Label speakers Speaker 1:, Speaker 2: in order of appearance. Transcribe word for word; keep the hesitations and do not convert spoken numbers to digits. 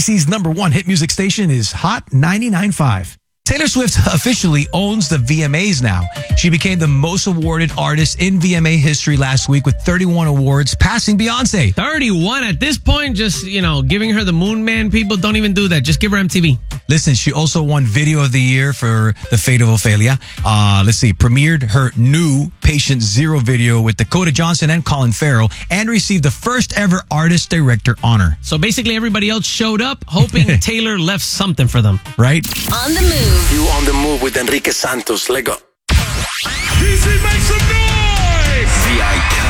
Speaker 1: C's number one hit music station is Hot ninety-nine point five. Taylor Swift officially owns the V M As now. She became the most awarded artist in V M A history last week with thirty-one awards, passing Beyonce.
Speaker 2: thirty-one at this point, just, you know, giving her the Moon Man. People don't even do that. Just give her M T V.
Speaker 1: Listen, she also won Video of the Year for The Fate of Ophelia. Uh, let's see, premiered her new Patient Zero video with Dakota Johnson and Colin Farrell, and received the first ever Artist Director honor.
Speaker 2: So basically everybody else showed up hoping Taylor left something for them.
Speaker 1: Right?
Speaker 3: On the move.
Speaker 4: You on the move with Enrique Santos. Let go.
Speaker 5: D C, make some noise!
Speaker 4: The icon.